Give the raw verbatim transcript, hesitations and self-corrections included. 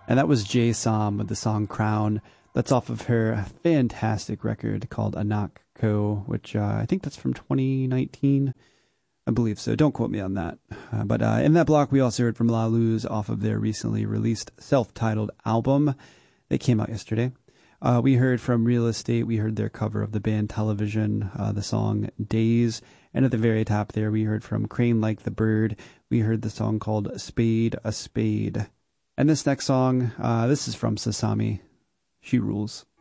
And that was Jay Som with the song Crown. That's off of her fantastic record called Anak Ko, which uh, I think that's from twenty nineteen. I believe so. Don't quote me on that. Uh, but uh, in that block, we also heard from La Luz off of their recently released self-titled album. They came out yesterday. Uh, we heard from Real Estate. We heard their cover of the band Television, uh, the song Days. And at the very top there, we heard from Crane Like the Bird. We heard the song called Spade a Spade. And this next song, uh, this is from Sasami. She rules.